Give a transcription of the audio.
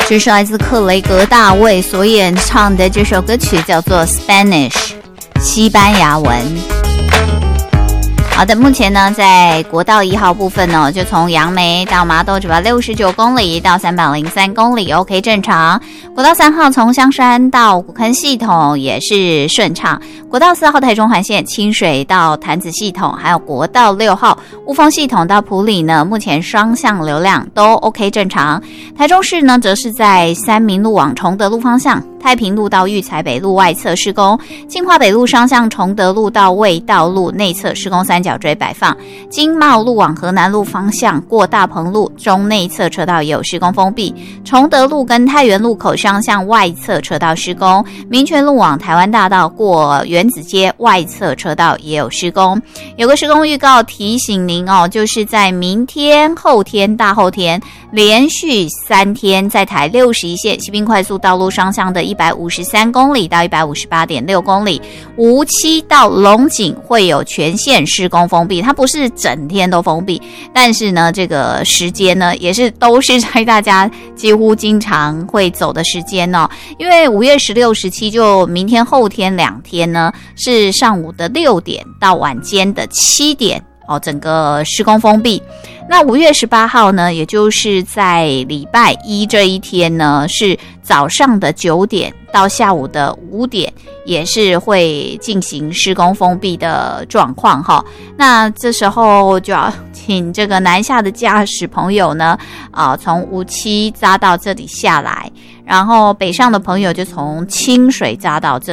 这是来自克雷格大卫所演唱的这首歌曲，叫做 Spanish 西班牙文。好的，目前呢，在国道1号部分呢，就从杨梅到麻豆969公里到303公里 OK 正常。国道3号从香山到古坑系统也是顺畅。国道4号台中环线清水到潭子系统，还有国道6号雾峰系统到埔里呢，目前双向流量都 OK 正常。台中市呢，则是在三民路往崇德路方向，太平路到育才北路外侧施工，清华北路双向崇德路到卫道路内侧施工三角锥摆放，经茂路往河南路方向过大鹏路中内侧车道也有施工封闭，崇德路跟太原路口双向外侧车道施工，民权路往台湾大道过原子街外侧车道也有施工。有个施工预告提醒您哦，就是在明天、后天、大后天连续3天，在台61线西滨快速道路双向的153公里到 158.6 公里，无期到龙井会有全线施工封闭，它不是整天都封闭，但是呢，这个时间呢，也是都是在大家几乎经常会走的时间哦。因为5月16、17就明天、后天2天呢，是上午的6点到晚间的7点哦，整个施工封闭。那5月18号呢，也就是在礼拜一这一天呢，是早上的9点到下午的5点，也是会进行施工封闭的状况哈。那这时候就要请这个南下的驾驶朋友呢，从57匝道这里下来，然后北上的朋友就从清水匝道这